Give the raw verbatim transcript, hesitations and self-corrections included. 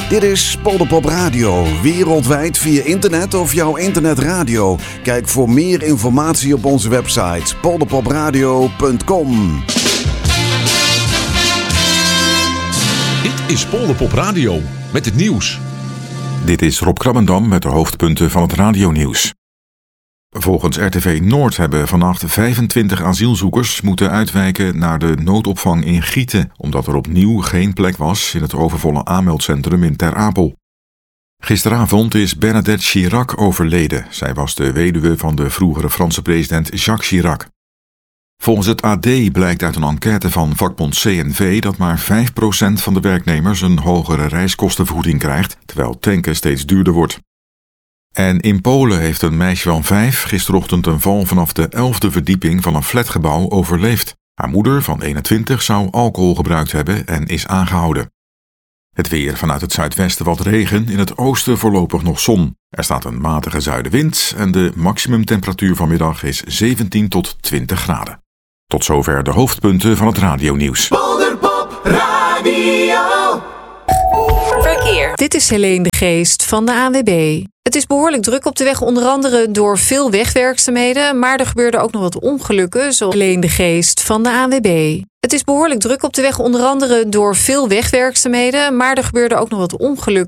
Dit is Polderpop Radio, wereldwijd via internet of jouw internetradio. Kijk voor meer informatie op onze website polderpopradio punt com. Dit is Polderpop Radio met het nieuws. Dit is Rob Krabbendam met de hoofdpunten van het radionieuws. Volgens R T V Noord hebben vannacht vijfentwintig asielzoekers moeten uitwijken naar de noodopvang in Gieten, omdat er opnieuw geen plek was in het overvolle aanmeldcentrum in Ter Apel. Gisteravond is Bernadette Chirac overleden. Zij was de weduwe van de vroegere Franse president Jacques Chirac. Volgens het A D blijkt uit een enquête van vakbond C N V dat maar vijf procent van de werknemers een hogere reiskostenvergoeding krijgt, terwijl tanken steeds duurder wordt. En in Polen heeft een meisje van vijf gisterochtend een val vanaf de elfde verdieping van een flatgebouw overleefd. Haar moeder van eenentwintig zou alcohol gebruikt hebben en is aangehouden. Het weer: vanuit het zuidwesten wat regen, in het oosten voorlopig nog zon. Er staat een matige zuidenwind en de maximumtemperatuur vanmiddag is zeventien tot twintig graden. Tot zover de hoofdpunten van het radionieuws. Polderpop Radio. Verkeer. Dit is Helene de Geest van de A N W B. Het is behoorlijk druk op de weg, onder andere door veel wegwerkzaamheden. Maar er gebeurden ook nog wat ongelukken, zoals Helene de Geest van de A N W B. Het is behoorlijk druk op de weg, onder andere door veel wegwerkzaamheden. Maar er gebeurden ook nog wat ongelukken.